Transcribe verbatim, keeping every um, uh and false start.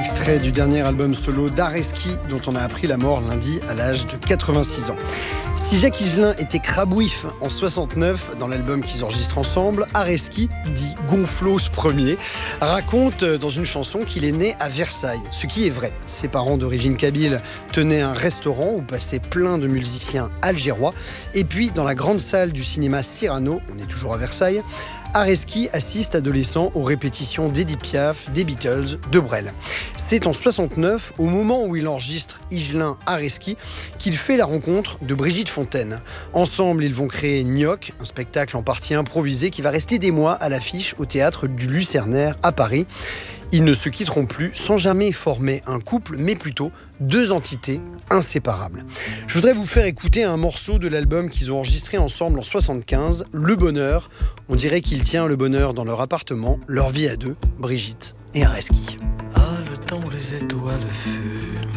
extrait du dernier album solo d'Areski, dont on a appris la mort lundi à l'âge de quatre-vingt-six ans. Si Jacques Higelin était crabouif en soixante-neuf dans l'album qu'ils enregistrent ensemble, Areski, dit Gonflos Premier, raconte dans une chanson qu'il est né à Versailles, ce qui est vrai. Ses parents d'origine kabyle tenaient un restaurant où passaient plein de musiciens algérois. Et puis, dans la grande salle du cinéma Cyrano, on est toujours à Versailles, Areski assiste adolescent aux répétitions d'Edith Piaf, des Beatles, de Brel. C'est en soixante-neuf, au moment où il enregistre Higelin-Areski, qu'il fait la rencontre de Brigitte Fontaine. Ensemble, ils vont créer Gnoc, un spectacle en partie improvisé qui va rester des mois à l'affiche au théâtre du Lucernaire à Paris. Ils ne se quitteront plus sans jamais former un couple, mais plutôt deux entités inséparables. Je voudrais vous faire écouter un morceau de l'album qu'ils ont enregistré ensemble en soixante-quinze, Le Bonheur. On dirait qu'il tient le bonheur dans leur appartement, leur vie à deux, Brigitte et Areski. Ah, le temps où les étoiles fument.